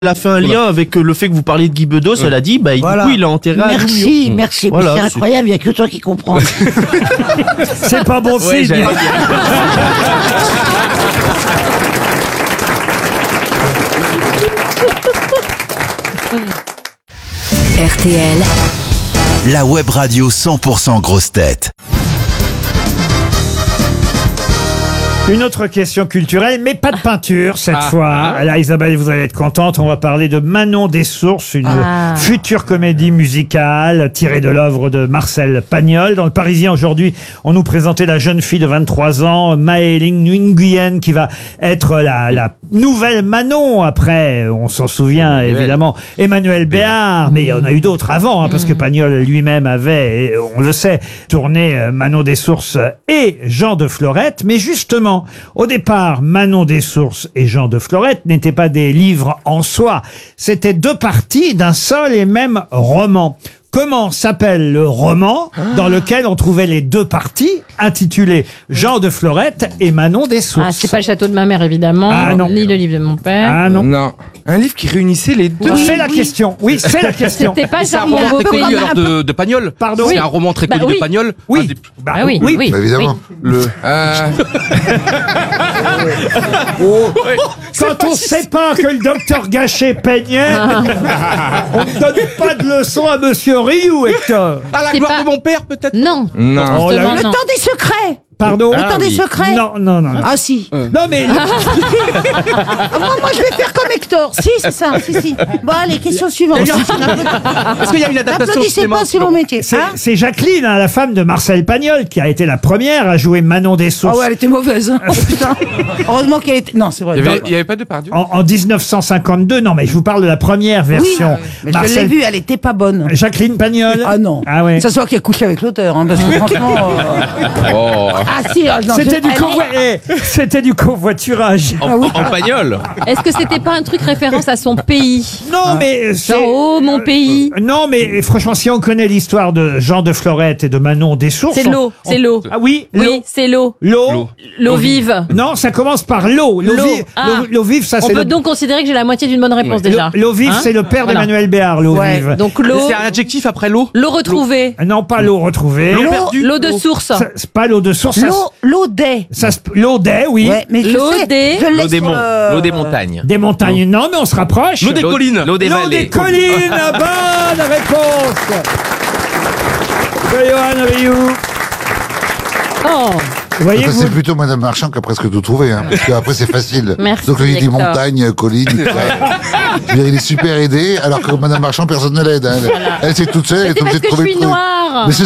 Elle a fait un lien avec le fait que vous parliez de Guy Bedos, elle a dit, bah, Voilà. du coup, il a enterré à Merci, merci. Voilà, C'est incroyable, il n'y a que toi qui comprends. C'est pas bon Ouais, signe. j'allais dire. RTL, La web radio 100% grosse tête. Une autre question culturelle, mais pas de peinture cette fois. Là, Isabelle, vous allez être contente. On va parler de Manon des Sources, une future comédie musicale tirée de l'œuvre de Marcel Pagnol. Dans le Parisien aujourd'hui, on nous présentait la jeune fille de 23 ans, Maëling Nguyen, qui va être la nouvelle Manon. Après, on s'en souvient évidemment, Emmanuel Béard, mais il y en a eu d'autres avant, parce que Pagnol lui-même avait, et on le sait, tourné Manon des Sources et Jean de Florette. Mais justement, au départ, Manon des Sources et Jean de Florette n'étaient pas des livres en soi. C'était deux parties d'un seul et même roman. Comment s'appelle le roman dans lequel on trouvait les deux parties, intitulé Jean de Florette et Manon des Sources? Ah, c'est pas le château de ma mère, évidemment. Ah, non. Ni le livre de mon père. Ah non. Non. Un livre qui réunissait les deux. C'est la question. Oui, c'est la question. C'était pas C'est un Charles roman très Beaupré. connu alors de Pagnol. Pardon. C'est un roman très connu Bah oui. de Pagnol. Oui. Bah, Ah oui, oui. Bah, évidemment. Le. Quand on sait pas que le docteur Gachet peignait, on ne donne pas de leçon à Monsieur Rioux, Hector. Ah, la C'est gloire pas- de mon père, peut-être. Non. Non. Oh, là, Justement, Le non. temps des secrets. pardon. Le temps des secrets. Non, non, non. Ah si. Non, mais Ah, moi je vais faire comme Hector. Si, c'est ça. Si. Bon, allez, question suivante. Est-ce qu'il y a une adaptation au N'applaudissez cinéma? pas, c'est mon métier. c'est Hein c'est Jacqueline, la femme de Marcel Pagnol, qui a été la première à jouer Manon des Ah Sources ouais, elle était mauvaise. Oh, putain. Heureusement qu'elle était. Non, c'est vrai. Il y avait pas de Depardieu. en 1952. Non, mais je vous parle de la première version. Mais je l'ai vue, elle était pas bonne. Jacqueline Pagnol. Ah non. Ah ouais. Ça se voit qu'elle couchait avec l'auteur, hein, parce que franchement. Ah si, non, C'était du, elle est- c'était du covoiturage. En Pagnol. Est-ce que c'était pas un truc référence à son pays? Non, mais c'est... Genre, oh, mon pays. Non, mais franchement, si on connaît l'histoire de Jean de Florette et de Manon des Sources... C'est l'eau, c'est l'eau. Ah oui, l'eau. Oui, c'est l'eau. L'eau. L'eau vive. Non, ça commence par l'eau. L'eau L'eau. vive, Ah. l'eau vive, ça On c'est peut le... donc considérer que j'ai la moitié d'une bonne réponse déjà. L'eau vive, Hein c'est le père Voilà. d'Emmanuel Béard, l'eau Ouais. vive. Donc l'eau, C'est un adjectif après l'eau. l'eau retrouvée, Non, pas l'eau retrouvée. L'eau perdue. l'eau de source, Ça, c'est pas l'eau de source. L'eau des. L'eau des, oui. Ouais, mais je L'eau sais, des- je l'ai L'eau des sur, monts. L'eau des montagnes. Des montagnes, non, mais on se rapproche. L'eau des collines. L'eau des L'eau des vallées. collines, bonne réponse de Johan Rioux. Oh, Vous voyez, Ça, vous... c'est plutôt Madame Marchand qui a presque tout trouvé, hein, parce qu'après c'est facile. Merci, Donc là, il dit Hector. montagne, colline. Je veux dire, il est super aidé, alors que Madame Marchand, personne ne l'aide. Hein. Elle, c'est toute seule, elle est c'est parce obligée de que je trouver suis le truc. noire. Mais c'est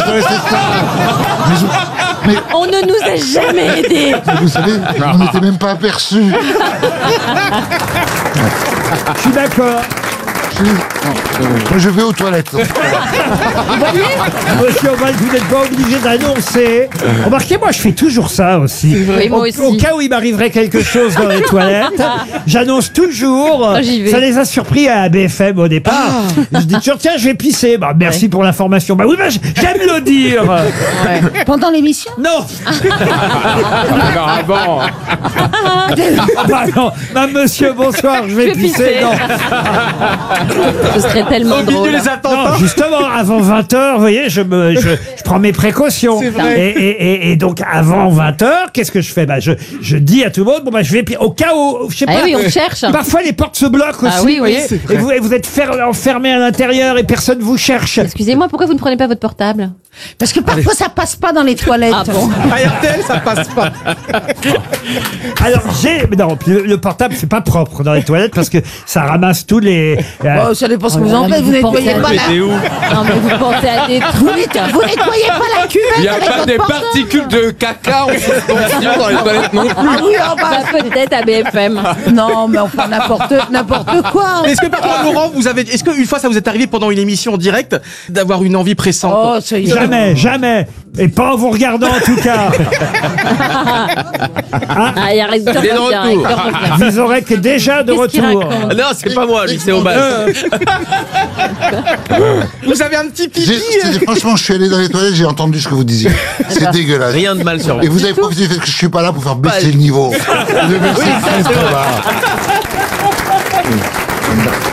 ça. On ne nous a jamais aidés. Mais vous savez, on n'était même pas aperçus. Je suis d'accord. Moi, je vais aux toilettes. Monsieur Oval, vous n'êtes pas obligé d'annoncer. Remarquez, moi, je fais toujours ça aussi. Oui, moi Au- aussi. Au cas où il m'arriverait quelque chose dans les toilettes, j'annonce toujours. Ah, j'y vais. Ça les a surpris à BFM au départ. Je dis toujours, tiens, je vais pisser. Bah, merci pour l'information. Bah oui, bah, j'aime le dire. Pendant l'émission. Non. Avant. Bah non. Bah, monsieur, bonsoir, je vais Je vais pisser. pisser. Non. Ce serait tellement Au milieu drôle. des attentats. Non, justement, avant 20h, vous voyez, je prends mes précautions. C'est vrai. Et donc, avant 20h, qu'est-ce que je fais? Bah, je dis à tout le monde, bon, bah, je vais, au cas où, je sais Ah pas. oui, on cherche. Parfois, les portes se bloquent aussi, Ah oui, vous voyez. oui, Et vous êtes enfermé à l'intérieur et personne vous cherche. Excusez-moi, pourquoi vous ne prenez pas votre portable? Parce que parfois ça passe pas dans les toilettes. Ah bon? À RTL, ça passe pas. Alors, non, le portable, c'est pas propre dans les toilettes parce que ça ramasse tous les, Oh, ça dépend ce que Oh vous là en là, faites. mais Vous vous nettoyez pensez à pas des- la... Non, mais vous pensez à des trucs. Vous nettoyez pas la cuvette Il n'y a avec pas votre des portable. particules de caca en suspension dans les toilettes non plus. Ah oui, oh, bah, Bah, peut-être à BFM. non, mais enfin n'importe quoi. Est-ce que par contre, Laurent, est-ce qu'une fois ça vous est arrivé pendant une émission en direct d'avoir une envie pressante? Oh, ça y est. Jamais, jamais. Et pas en vous regardant, en tout cas. Ah, il y a Hector Il est de revient, retour. Hector revient. Vous aurez que déjà de Qu'est-ce qu'il retour. raconte? Non, c'est pas moi, lui, c'est Aubal. Vous avez un petit pipi. Franchement, je suis allé dans les toilettes, j'ai entendu ce que vous disiez. C'est dégueulasse. Rien de mal sur Et vous. vous avez profité du fait que je suis pas là pour faire baisser le niveau. Le baisser très bas.